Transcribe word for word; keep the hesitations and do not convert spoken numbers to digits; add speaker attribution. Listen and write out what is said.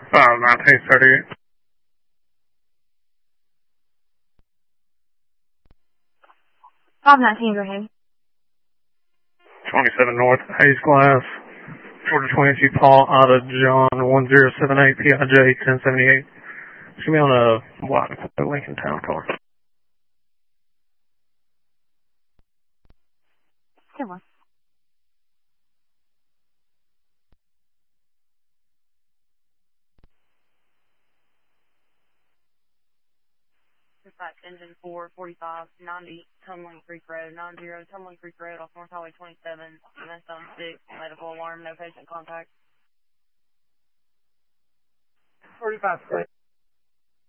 Speaker 1: Uh, nineteen thirty-eight.
Speaker 2: five nineteen, go ahead.
Speaker 1: twenty-seven North, Hayes Glass, Georgia twenty-two, Paul, Otta, John, one zero seven eight, P I J, ten seventy-eight. It's going to be on a white Lincoln Town car.
Speaker 2: Come on. Dispatch engine four forty-five ninety Tumbling Creek Road, nine zero Tumbling Creek Road off North Highway twenty-seven, M S on six, medical alarm, no patient contact. forty-five